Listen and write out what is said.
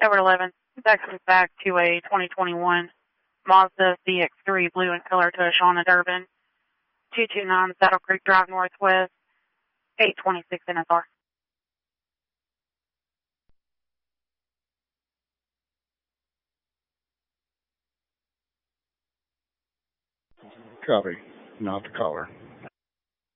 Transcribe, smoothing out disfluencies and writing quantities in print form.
Over 11. Texas back to a 2021 Mazda CX-3 blue in color to a Shauna Durbin. 229 Saddle Creek Drive Northwest, 826 NSR. Copy. Not the caller.